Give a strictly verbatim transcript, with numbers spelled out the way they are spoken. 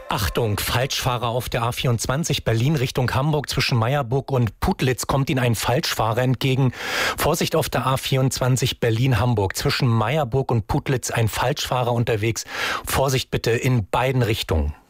Achtung, Falschfahrer auf der A vierundzwanzig Berlin Richtung Hamburg zwischen Meierburg und Putlitz kommt Ihnen ein Falschfahrer entgegen. Vorsicht auf der A vierundzwanzig Berlin-Hamburg zwischen Meierburg und Putlitz ein Falschfahrer unterwegs. Vorsicht bitte in beiden Richtungen.